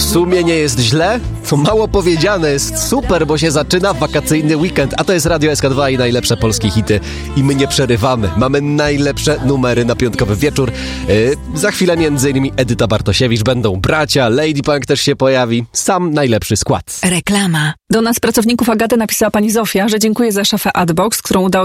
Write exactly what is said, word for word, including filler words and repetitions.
sumie nie jest źle? To mało powiedziane, jest super, bo się zaczyna wakacyjny weekend, a to jest Radio S K dwa i najlepsze polskie hity. I my nie przerywamy. Mamy najlepsze numery na piątkowy wieczór. Yy, za chwilę między innymi Edyta Bartosiewicz, będą bracia, Lady Punk też się pojawi. Sam najlepszy skład. Reklama. Do nas, pracowników Agaty, napisała pani Zofia, że dziękuję za szafę Adbox, którą udało